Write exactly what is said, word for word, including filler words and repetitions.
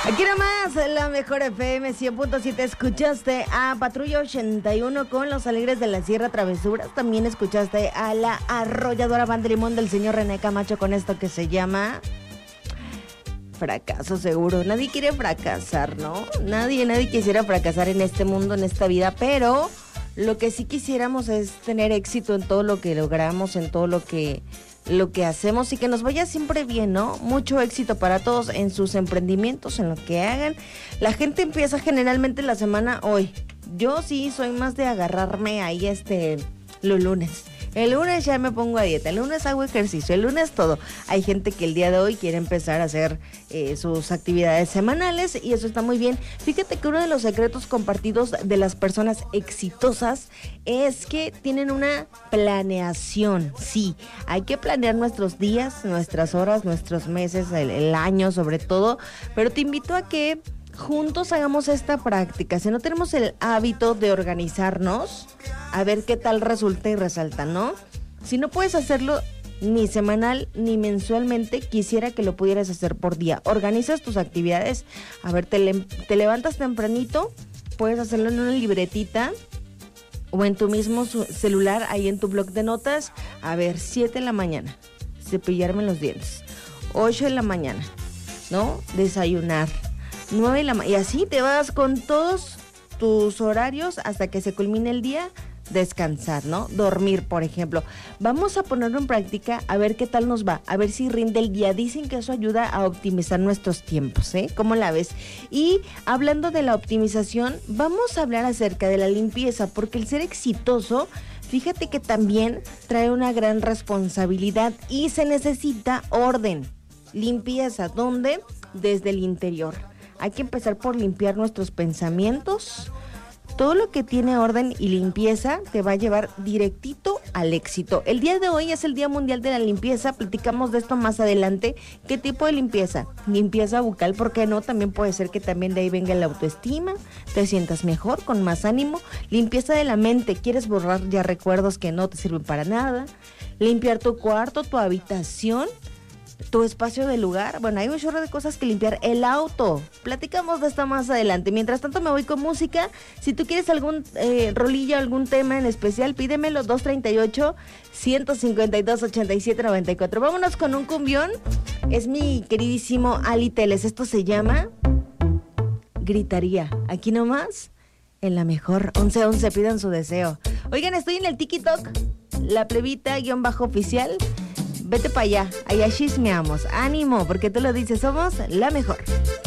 Aquí nomás, la mejor F M cien punto siete. Escuchaste a Patrulla ochenta y uno con Los Alegres de la Sierra Travesuras. También escuchaste a la arrolladora Banda Limón del señor René Camacho con esto que se llama Fracaso Seguro. Nadie quiere fracasar, ¿no? Nadie, nadie quisiera fracasar en este mundo, en esta vida, pero lo que sí quisiéramos es tener éxito en todo lo que logramos, en todo lo que... lo que hacemos y que nos vaya siempre bien, ¿no? Mucho éxito para todos en sus emprendimientos, en lo que hagan. La gente empieza generalmente la semana hoy. Yo sí soy más de agarrarme ahí este los lunes. El lunes ya me pongo a dieta, el lunes hago ejercicio, el lunes todo. Hay gente que el día de hoy quiere empezar a hacer eh, sus actividades semanales y eso está muy bien. Fíjate que uno de los secretos compartidos de las personas exitosas es que tienen una planeación. Sí, hay que planear nuestros días, nuestras horas, nuestros meses, el, el año sobre todo, pero te invito a que juntos hagamos esta práctica. Si no tenemos el hábito de organizarnos, a ver qué tal resulta y resalta, ¿no? Si no puedes hacerlo ni semanal ni mensualmente, quisiera que lo pudieras hacer por día. Organizas tus actividades. A ver, te, le, te levantas tempranito, puedes hacerlo en una libretita o en tu mismo celular, ahí en tu bloc de notas. A ver, siete de la mañana, cepillarme los dientes. ocho de la mañana, ¿no? Desayunar. nueve de la mañana, y así te vas con todos tus horarios hasta que se culmine el día. Descansar, ¿no? Dormir, por ejemplo. Vamos a ponerlo en práctica a ver qué tal nos va, a ver si rinde el día. Dicen que eso ayuda a optimizar nuestros tiempos, ¿eh? ¿Cómo la ves? Y hablando de la optimización, vamos a hablar acerca de la limpieza, porque el ser exitoso, fíjate que también trae una gran responsabilidad y se necesita orden. Limpieza, ¿dónde? Desde el interior. Hay que empezar por limpiar nuestros pensamientos. Todo lo que tiene orden y limpieza te va a llevar directito al éxito. El día de hoy es el Día Mundial de la Limpieza. Platicamos de esto más adelante. ¿Qué tipo de limpieza? Limpieza bucal, ¿por qué no? También puede ser que también de ahí venga la autoestima, te sientas mejor, con más ánimo. Limpieza de la mente. ¿Quieres borrar ya recuerdos que no te sirven para nada? Limpiar tu cuarto, tu habitación, tu espacio de lugar. Bueno, hay un chorro de cosas que limpiar. El auto, platicamos de esto más adelante. Mientras tanto me voy con música. Si tú quieres algún eh, rolillo, algún tema en especial, pídemelo. Dos treinta y ocho, ciento cincuenta y dos, ochenta y siete, noventa y cuatro. Vámonos con un cumbión. Es mi queridísimo Ali Teles. Esto se llama Gritaría. Aquí nomás, en la mejor. once once, pidan su deseo. Oigan, estoy en el TikTok, la plebita guión bajo oficial. Vete para allá, allá chismeamos. Ánimo, porque tú lo dices, somos la mejor.